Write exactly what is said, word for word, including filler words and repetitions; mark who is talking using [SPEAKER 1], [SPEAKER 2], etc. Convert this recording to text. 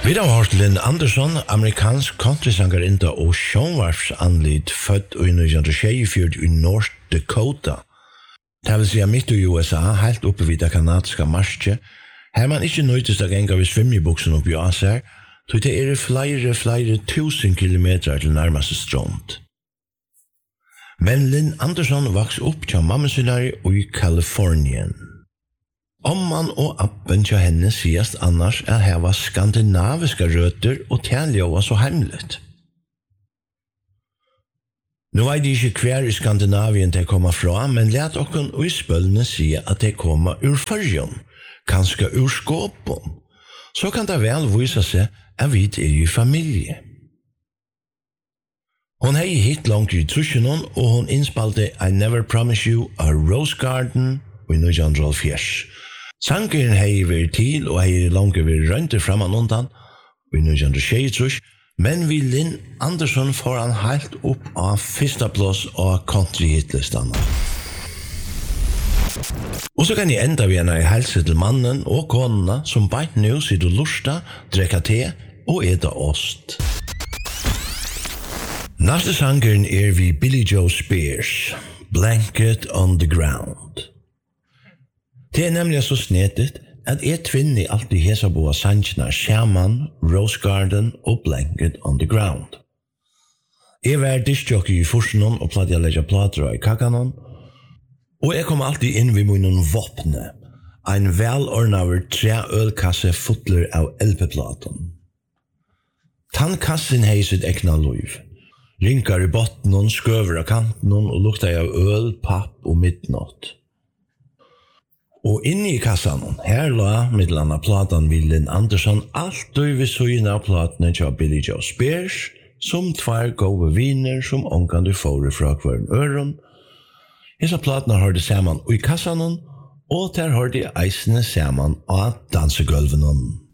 [SPEAKER 1] Vi har hørt Lynn Anderson, amerikansk countrysangerinta og sjónvarpsanlit født i nítjan tjúgufjøruti i North Dakota. Det vil si mitt i U S A, helt oppe vid det kanadiska marsket. Her man ikke nøytist å genga ved svimmibuksen opp i Aser, så det er flere, flere tusen kilometer til nærmeste strand. Men Lynn Anderson vaks opp til mammasinari i Kalifornien. Omman og appen til henne sies annars at her var skandinaviska røtter og tæljóa så heimlet. Nå vet jeg ikke hver i Skandinavien de kommer fra, men let okken og i spøllene si at de kommer ur Førjøen, kanskje ur Skåpen. Så kan det vel vise seg at vi er i familie. Hon hei hit langt i trusjonen, og hon innspalte I Never Promise You a Rose Garden i nítjan hálvfjerðs. Sangeren hei vært til, og hei langt vært rønte framan undan i nítjan sjeyogtrýss, men vi Lynn Anderson får han helt opp av fyrsta plass av country-hitlistan. Og så kan jeg enda vi henne i helse til mannen og konene som beit nå sitter lusta, drekka te og eda ost. Neste sangeren er vi Billy Joe Spears, Blanket on the Ground. Det er nemlig så snedet at jeg tvinner alltid hesa boa sangina Shaman, Rose Garden og Blanket on the Ground. Jeg var diskjockey i forsenon og platt jeg legger plater i kakanon, og jeg kom alltid inn ved munnen våpne, ein velordnaver tre ølkasse fotler av L P-platen. Tannkassen hei sitt ekna liv. Rinkar i bottenen, skøver av kanten og lukta av øl, papp og midnatt. Og inne i kassan, her la middelen av platan vil Lynn Anderson alt og ved søgene av platene til Billy Joe Spears, som tvær gode viner som omkan du får fra hver øren. Hesa platene har det saman i kassan, og der har de eisene saman av dansegulvene.